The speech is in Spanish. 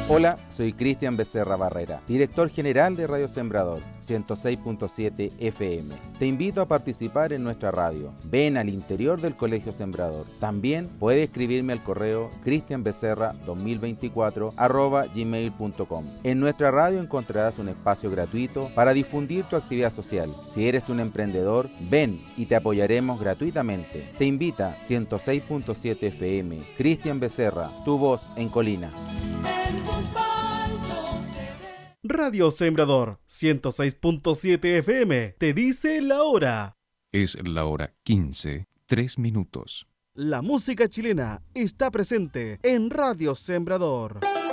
Hola, soy Cristian Becerra Barrera, director general de Radio Sembrador 106.7 FM. Te invito a participar en nuestra radio. Ven al interior del Colegio Sembrador. También puedes escribirme al correo cristianbecerra2024@gmail.com. En nuestra radio encontrarás un espacio gratuito para difundir tu actividad social. Si eres un emprendedor, ven y te apoyaremos gratuitamente. Te invita 106.7 FM. Cristian Becerra, tu voz en Colina. Radio Sembrador 106.7 FM te dice la hora. Es la hora 15, 3 minutos. La música chilena está presente en Radio Sembrador.